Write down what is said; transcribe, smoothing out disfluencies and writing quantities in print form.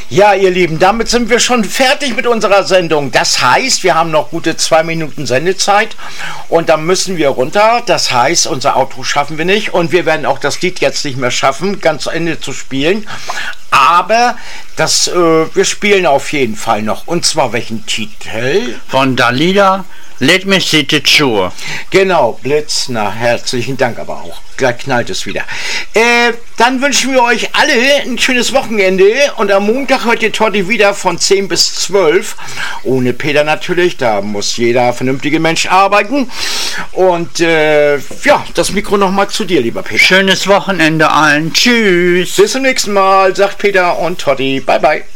Ja, ihr Lieben, damit sind wir schon fertig mit unserer Sendung. Das heißt, wir haben noch gute 2 Minuten Sendezeit und dann müssen wir runter. Das heißt, unser Outro schaffen wir nicht und wir werden auch das Lied jetzt nicht mehr schaffen, ganz zu Ende zu spielen. Aber wir spielen auf jeden Fall noch. Und zwar welchen Titel? Von Dalida, Let Me See It Sure. Genau, Blitz, herzlichen Dank aber auch. Gleich knallt es wieder. Dann wünschen wir euch alle ein schönes Wochenende und am Montag hört ihr Totti wieder von 10 bis 12. Ohne Peter natürlich, da muss jeder vernünftige Mensch arbeiten. Und das Mikro nochmal zu dir, lieber Peter. Schönes Wochenende allen. Tschüss. Bis zum nächsten Mal, sagt Peter und Totti. Bye, bye.